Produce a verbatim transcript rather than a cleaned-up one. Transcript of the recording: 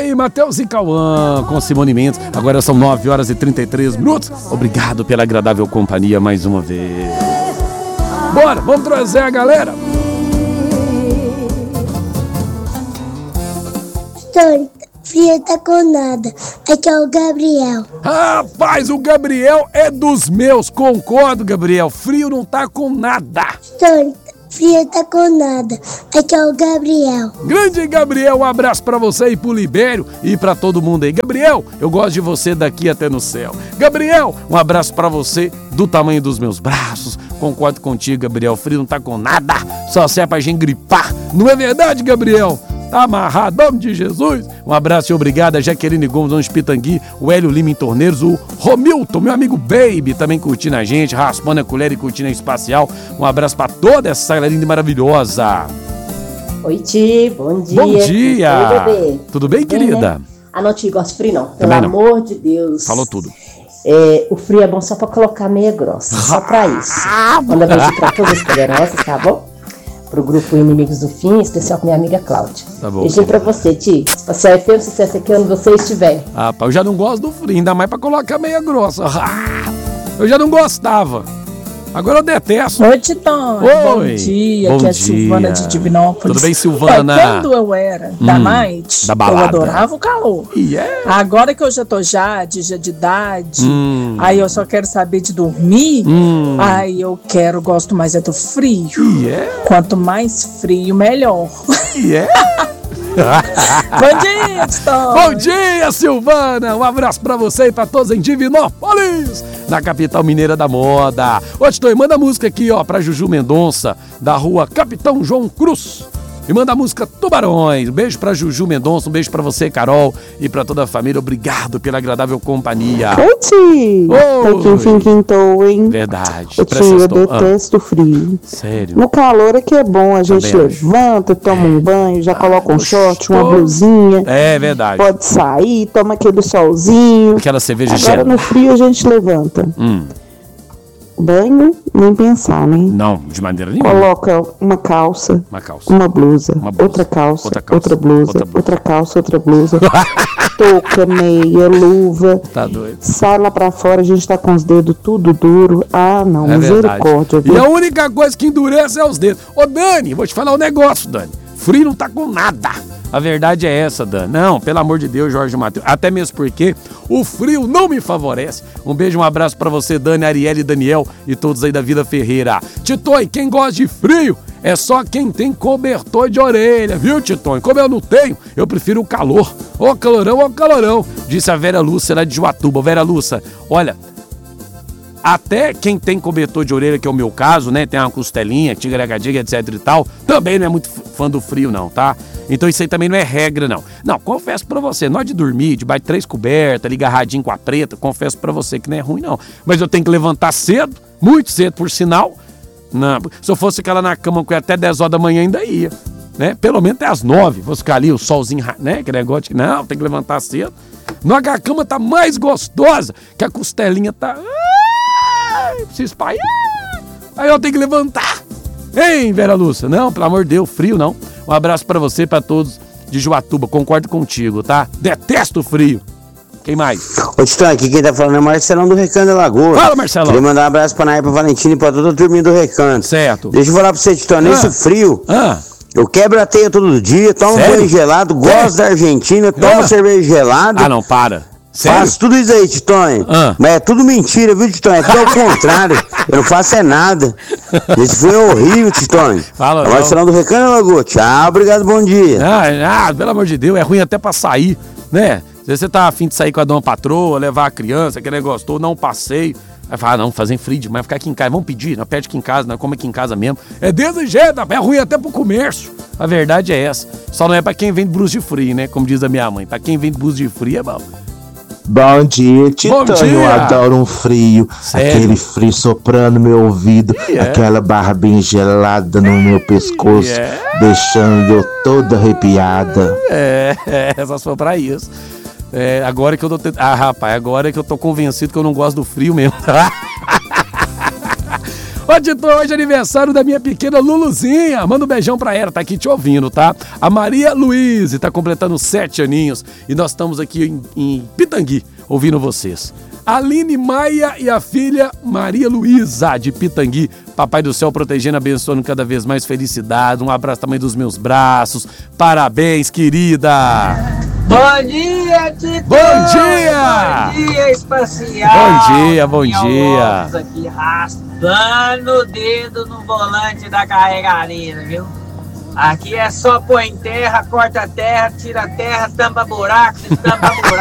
aí, Matheus e Cauã com Simone Mendes. Agora são nove horas e trinta e três minutos. Obrigado pela agradável companhia mais uma vez. Bora, vamos trazer a galera. Tony, frio tá com nada. Aqui é o Gabriel. Rapaz, o Gabriel é dos meus. Concordo, Gabriel. Frio não tá com nada. Tony, frio tá com nada. Aqui é o Gabriel. Grande Gabriel, um abraço pra você e pro Libério e pra todo mundo aí. Gabriel, eu gosto de você daqui até no céu. Gabriel, um abraço pra você do tamanho dos meus braços. Concordo contigo, Gabriel. Frio não tá com nada. Só serve pra gente gripar. Não é verdade, Gabriel? Tá amarrado, nome de Jesus. Um abraço e obrigado a Jaqueline Gomes, Onde Pitangui, o Hélio Lima em Torneiros, o Romilton, meu amigo Baby, também curtindo a gente, raspando a colher e curtindo a espacial. Um abraço pra toda essa galera linda e maravilhosa. Oi, Ti, bom dia. Bom dia. Oi, bebê. Tudo bem, bem, querida? Né? Ah, não te gosto de frio, não. Pelo Também não. amor de Deus. Falou tudo. É, o frio é bom só pra colocar meia grossa, só pra isso. Manda beijo pra todas as poderosas, tá bom? Pro grupo Inimigos do Fim, em especial com minha amiga Cláudia. Tá bom. Beijinho pra você, Ti. Se você é feio, sucesso aqui onde você estiver. Ah, pá, eu já não gosto do frio, ainda mais pra colocar meia grossa. Eu já não gostava. Agora eu detesto. Oi, Titão. Bom dia, Bom aqui é a dia. Silvana de Divinópolis. Tudo bem, Silvana? Olha, quando eu era da Hum, night, da balada. eu adorava o calor. Yeah. Agora que eu já tô Jade, já de idade, Hum. aí eu só quero saber de dormir, Hum. aí eu quero, gosto mais é do frio. Yeah. Quanto mais frio, melhor. Yeah. Bom dia, Titão. Bom dia, Silvana! Um abraço pra você e pra todos em Divinópolis, na capital mineira da moda. Ô, Titão, manda a música aqui, ó, pra Juju Mendonça, da rua Capitão João Cruz. E manda a música Tubarões. Um beijo pra Juju Mendonça, um beijo pra você, Carol, e pra toda a família. Obrigado pela agradável companhia. Oi, Ti! Oi. Aqui enfim quintou, hein? Verdade. Eu, Presta eu atenção. detesto o frio. Ah, sério? No calor é que é bom, a gente Também acho. levanta, toma um banho, já coloca um short, uma gostoso. blusinha. É verdade. Pode sair, toma aquele solzinho. Aquela cerveja Agora gelada. no frio a gente levanta. Hum, Banho, nem pensar, né? não, de maneira nenhuma. Coloca uma calça, Uma calça. uma blusa, Uma blusa, outra calça, outra outra, calça, blusa, outra outra, blusa. calça, outra blusa, touca, meia, luva. Tá doido. Sai lá pra fora, a gente tá com os dedos tudo duro. Ah, não, É misericórdia. verdade. E viu? a única coisa que endurece é os dedos. Ô, Dani, vou te falar um negócio, Dani. Frio não tá com nada. A verdade é essa, Dani. Não, pelo amor de Deus, Jorge Matheus. Até mesmo porque o frio não me favorece. Um beijo, um abraço pra você, Dani, Arielle, Daniel e todos aí da Vila Ferreira. Titões, quem gosta de frio é só quem tem cobertor de orelha, viu, Titões? Como eu não tenho, eu prefiro o calor. Ô calorão, ô calorão, disse a Vera Lúcia lá de Juatuba. Vera Lúcia, olha... Até quem tem cobertor de orelha, que é o meu caso, né? Tem uma costelinha, tigra-diga, etc e tal, também não é muito fã do frio, não, tá? Então isso aí também não é regra, não. Não, confesso pra você, nós de dormir, debaixo de três cobertas, ali agarradinho com a preta, confesso pra você que não é ruim, não. Mas eu tenho que levantar cedo, muito cedo, por sinal. Não, se eu fosse ficar lá na cama com até dez horas da manhã, ainda ia, né? Pelo menos até às nove, vou ficar ali, o solzinho, né? Que negócio de... Não, tem que levantar cedo. Não, a cama tá mais gostosa, que a costelinha tá... Preciso espalhar. Aí eu tenho que levantar. Hein, Vera Lúcia? Não, pelo amor de Deus, frio não. Um abraço pra você e pra todos de Juatuba. Concordo contigo, tá? Detesto o frio. Quem mais? Ô, Titão, aqui quem tá falando é Marcelão do Recanto da Lagoa. Fala, Marcelão. Queria mandar um abraço pra Nair, pra Valentina e pra toda a turminha do Recanto. Certo. Deixa eu falar pra você, Titão, nesse Ah. frio, Ah, eu quebro a teia todo dia, tomo Sério? banho gelado, gosto da Argentina, tomo Ah. cerveja gelada. ah não, para. Sério? Faço tudo isso aí, Titonho. Ah. Mas é tudo mentira, viu, Titonho? É tudo ao contrário. Eu não faço é nada. Esse foi horrível, Titonho. Fala, É não. o Marcelão do Recanto da Lagoa. Tchau, obrigado, bom dia. Ah, ah, pelo amor de Deus, é ruim até pra sair, né? Se você tá afim de sair com a dona patroa, levar a criança, que negócio todo, não passeio. Aí fala, ah, não, fazer frio demais, ficar aqui em casa. Vamos pedir, não pede aqui em casa, não come aqui em casa mesmo. É desse jeito, é ruim até pro comércio. A verdade é essa. Só não é pra quem vende blusa de frio, né? Como diz a minha mãe. Pra quem vende blusa de frio é bom. Bom dia, Titão. Bom dia. Eu adoro um frio. Sério? Aquele frio soprando no meu ouvido. Yeah. Aquela barra bem gelada no meu pescoço. Yeah. Deixando eu toda arrepiada. É, é, só se for pra isso. É, agora que eu tô... tent- Ah, rapaz, agora que eu tô convencido que eu não gosto do frio mesmo. Ô, Tito, hoje é aniversário da minha pequena Luluzinha. Manda um beijão pra ela, tá aqui te ouvindo, tá? A Maria Luísa tá completando sete aninhos e nós estamos aqui em, em Pitangui, ouvindo vocês. Aline Maia e a filha Maria Luísa, de Pitangui. Papai do céu protegendo, abençoando cada vez mais felicidade. Um abraço também dos meus braços. Parabéns, querida! Bom dia, Tito! Bom dia! Bom dia, espacial! Bom dia, bom Minha dia! Lopes aqui raspando o dedo no volante da carregadeira, viu? Aqui é só pôr em terra, corta a terra, tira a terra, tampa buraco, tampa buraco.